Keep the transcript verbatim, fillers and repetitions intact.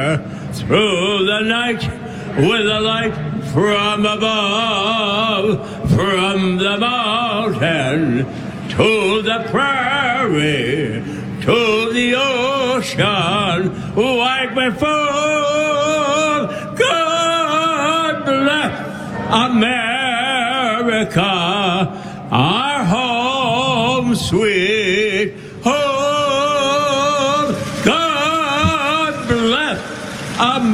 through the night with a light from above, from the mountain to the prairie, to the ocean, wide before. God bless America, our home sweet.